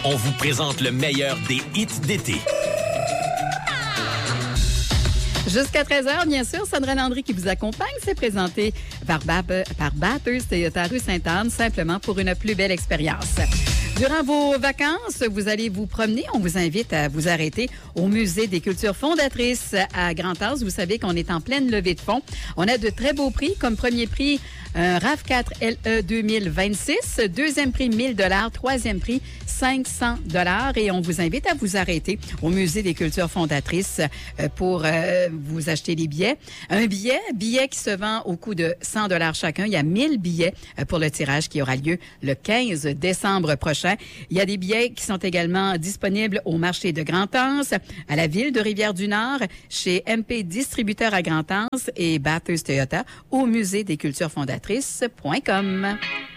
On vous présente le meilleur des hits d'été. Jusqu'à 13h, bien sûr, Sandra Landry qui vous accompagne, c'est présenté par Bathurst Toyota rue Sainte-Anne, simplement pour une plus belle expérience. Durant vos vacances, vous allez vous promener. On vous invite à vous arrêter au Musée des cultures fondatrices à Grand-Anse. Vous savez qu'on est en pleine levée de fonds. On a de très beaux prix, comme premier prix, un RAV4 LE 2026, deuxième prix 1000 $, troisième prix 500 $. Et on vous invite à vous arrêter au Musée des cultures fondatrices pour vous acheter des billets. Un billet qui se vend au coût de 100 $ chacun. Il y a 1000 billets pour le tirage qui aura lieu le 15 décembre prochain. Il y a des billets qui sont également disponibles au marché de Grand-Anse, à la ville de Rivière-du-Nord, chez MP Distributeur à Grand-Anse et Bathurst Toyota au Musée des cultures fondatrices.com.